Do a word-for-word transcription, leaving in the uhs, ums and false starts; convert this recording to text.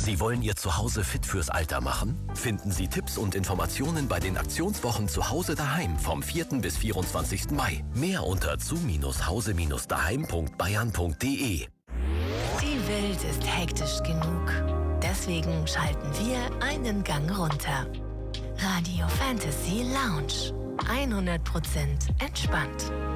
Sie wollen Ihr Zuhause fit fürs Alter machen? Finden Sie Tipps und Informationen bei den Aktionswochen Zuhause daheim vom vierten bis vierundzwanzigsten Mai. Mehr unter zu-hause daheim punkt bayern punkt de. Die Welt ist hektisch genug. Deswegen schalten wir einen Gang runter. Radio Fantasy Lounge. hundert Prozent entspannt.